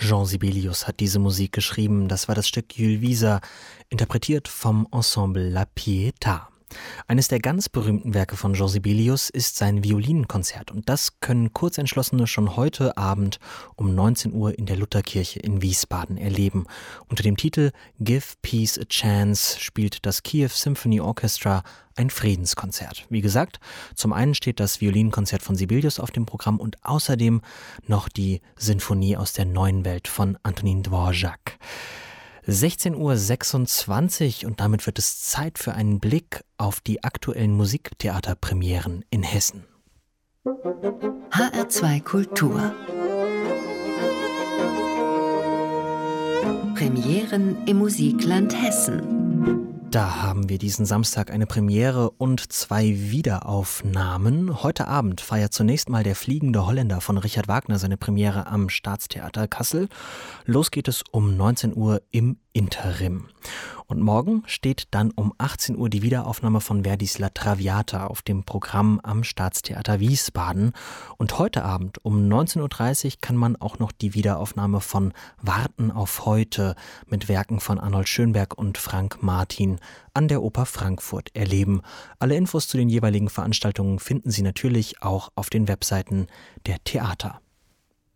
Jean Sibelius hat diese Musik geschrieben. Das war das Stück Ylvisa, interpretiert vom Ensemble La Pietà. Eines der ganz berühmten Werke von Jean Sibelius ist sein Violinkonzert. Und das können Kurzentschlossene schon heute Abend um 19 Uhr in der Lutherkirche in Wiesbaden erleben. Unter dem Titel Give Peace a Chance spielt das Kiew Symphony Orchestra ein Friedenskonzert. Wie gesagt, zum einen steht das Violinkonzert von Sibelius auf dem Programm und außerdem noch die aus der neuen Welt von Antonin Dvorak. 16.26 Uhr und damit wird es Zeit für einen Blick auf die aktuellen Musiktheaterpremieren in Hessen. HR2 Kultur. Premieren im Musikland Hessen. Da haben wir diesen Samstag eine Premiere und 2 Wiederaufnahmen. Heute Abend feiert zunächst mal der Fliegende Holländer von Richard Wagner seine Premiere am Staatstheater Kassel. Los geht es um 19 Uhr im Interim. Und morgen steht dann um 18 Uhr die Wiederaufnahme von Verdis La Traviata auf dem Programm am Staatstheater Wiesbaden. Und heute Abend um 19.30 Uhr kann man auch noch die Wiederaufnahme von Warten auf heute mit Werken von Arnold Schönberg und Frank Martin an der Oper Frankfurt erleben. Alle Infos zu den jeweiligen Veranstaltungen finden Sie natürlich auch auf den Webseiten der Theater.